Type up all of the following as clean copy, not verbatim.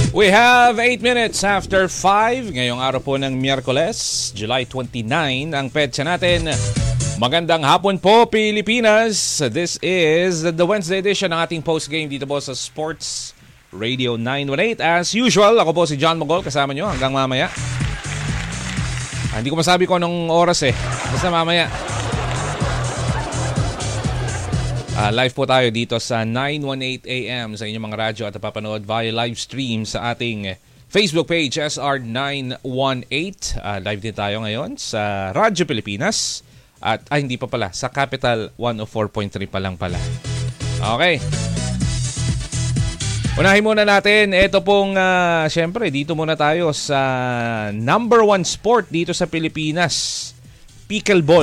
We have 8 minutes after 5. Ngayong araw po ng Miyerkules, July 29, ang petsa natin. Magandang hapon po, Pilipinas. This is the Wednesday edition ng ating postgame dito po sa Sports Radio 918. As usual, ako po si John Mogol, kasama nyo hanggang mamaya. Hindi ko masabi ko anong oras basta mamaya. Live po tayo dito sa 918 AM sa inyong mga radyo at napapanood via live stream sa ating Facebook page SR918. Live din tayo ngayon sa Radyo Pilipinas at hindi pa pala, sa Capital 104.3 pa lang pala. Okay. Unahin muna natin, ito pong syempre dito muna tayo sa number 1 sport dito sa Pilipinas. Pickleball.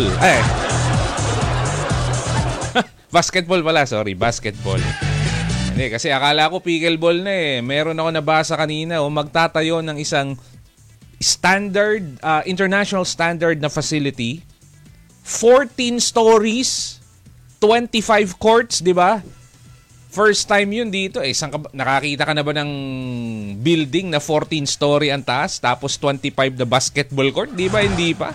Basketball pala, basketball. Hindi, kasi akala ko pickleball na Meron ako nabasa kanina, magtatayo ng isang standard, international standard na facility. 14 stories, 25 courts, di ba? First time yun dito. Nakakita ka na ba ng building na 14-story ang taas, tapos 25 na basketball court? Di ba? Hindi pa.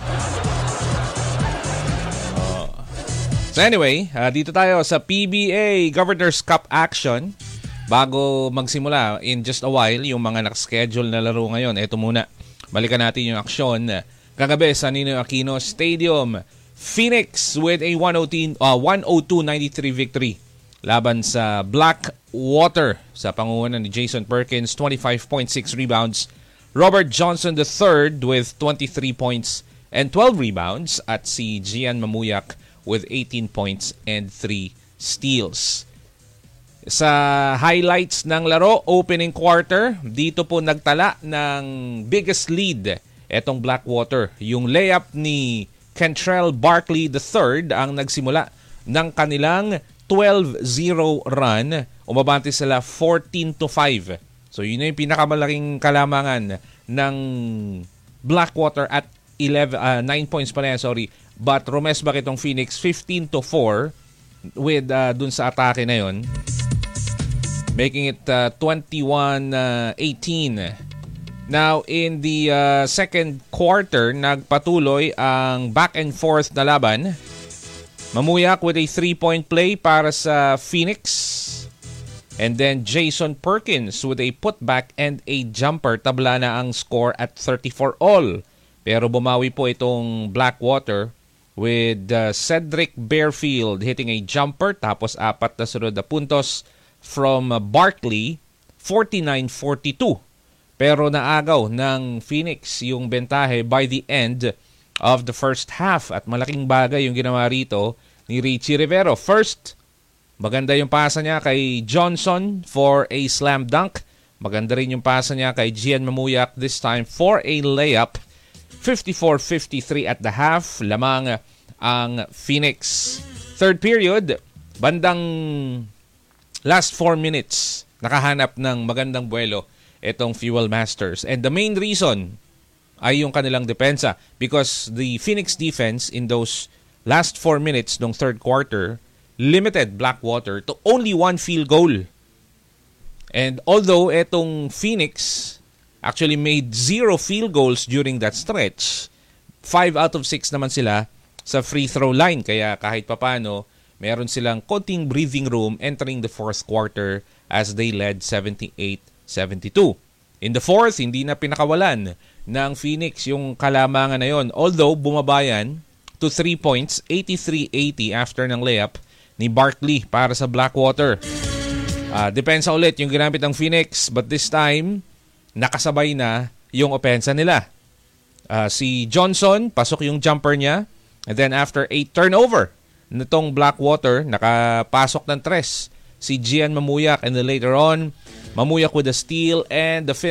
So anyway, dito tayo sa PBA Governor's Cup action. Bago magsimula in just a while yung mga nakaschedule na laro ngayon, eto muna. Balikan natin yung aksyon kagabi sa Ninoy Aquino Stadium. Phoenix with a 102-93 victory laban sa Blackwater sa pangunahan ni Jason Perkins, 25.6 rebounds. Robert Johnson III with 23 points and 12 rebounds at si Gian Mamuyak with 18 points and 3 steals. Sa highlights ng laro, opening quarter, dito po nagtala ng biggest lead etong Blackwater. Yung layup ni Kentrell Barkley III ang nagsimula ng kanilang 12-0 run. Umabante sila 14-5. So yun yung pinakamalaking kalamangan ng Blackwater at 9 points pa na yan, But rumesbak itong Phoenix 15-4 with dun sa atake na yon, making it 21-18. Now in the second quarter, nagpatuloy ang back and forth na laban. Mamuyak with a 3-point play para sa Phoenix. And then Jason Perkins with a putback and a jumper. Tabla na ang score at 34-all. Pero bumawi po itong Blackwater with Cedric Bearfield hitting a jumper, tapos 4 na sunod na puntos from Barkley, 49-42. Pero naagaw ng Phoenix yung bentahe by the end of the first half at malaking bagay yung ginawa rito ni Richie Rivero. First, maganda yung pasa niya kay Johnson for a slam dunk. Maganda rin yung pasa niya kay Gian Mamuyak this time for a layup. 54-53 at the half, lamang ang Phoenix. Third period, bandang last 4 minutes, nakahanap ng magandang buwelo itong Fuel Masters. And the main reason ay yung kanilang depensa, because the Phoenix defense in those last 4 minutes ng third quarter limited Blackwater to only 1 field goal. And although itong Phoenix actually made 0 field goals during that stretch, 5 out of 6 naman sila sa free throw line. Kaya kahit papano, meron silang konting breathing room entering the fourth quarter as they led 78-72. In the fourth, hindi na pinakawalan ng Phoenix yung kalamangan na yon. Although bumabayan to 3 points, 83-80 after ng layup ni Barkley para sa Blackwater. Depensa ulit yung ginamit ng Phoenix, but this time, nakasabay na yung opensa nila. Si Johnson, pasok yung jumper niya. And then after a turnover nitong Blackwater, nakapasok ng 3 si Gian Mamuyak. And then later on, Mamuyak with a steal and the finish.